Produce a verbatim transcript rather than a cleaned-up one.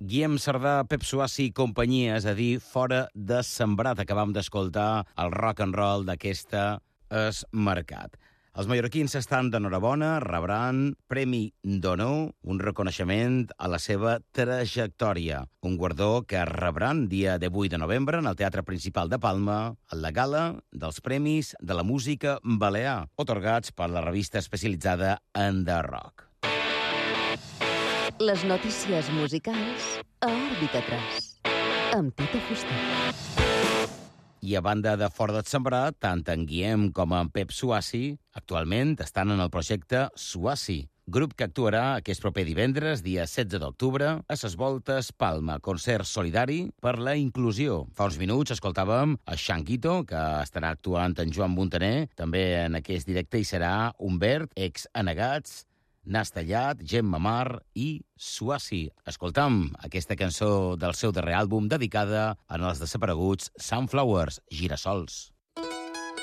Guillem Cerdà, Pep Suassi i companyia, és a dir, Fora de Sembrat. Acabam d'escoltar el rock and roll d'aquesta Es Mercat. Els mallorquins estan d'enhorabona, rebran Premi d'Honor, un reconeixement a la seva trajectòria. Un guardó que rebran dia divuit de novembre en el Teatre Principal de Palma, en la gala dels Premis de la Música Balear, otorgats per la revista especialitzada en The Rock. Les notícies musicals a Òrbita tres, amb Tito Fuster. I a banda de Fora de Sembrat, tant en Guillem com en Pep Suassi actualment estan en el projecte Suassi, grup que actuarà aquest proper divendres, dia setze d'octubre, a Ses Voltes, Palma, concert solidari per la inclusió. Fa uns minuts escoltàvem a Xanguito, que estarà actuant en Joan Montaner. També en aquest directe hi serà Humbert, ex-Anegats, Nas Tallat, Gemma Mar i Suassi. Escoltam aquesta cançó del seu darrer àlbum dedicada en els desapareguts Sunflowers, Girassols.